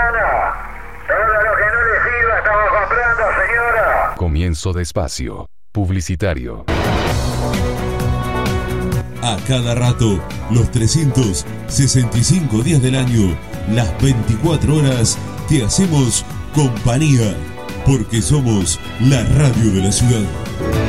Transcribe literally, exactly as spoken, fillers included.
mañana. Todo lo que no le sirva estamos comprando, señora. Comienzo de espacio publicitario. A cada rato, los trescientos sesenta y cinco días del año, las veinticuatro horas, te hacemos compañía, porque somos la radio de la ciudad.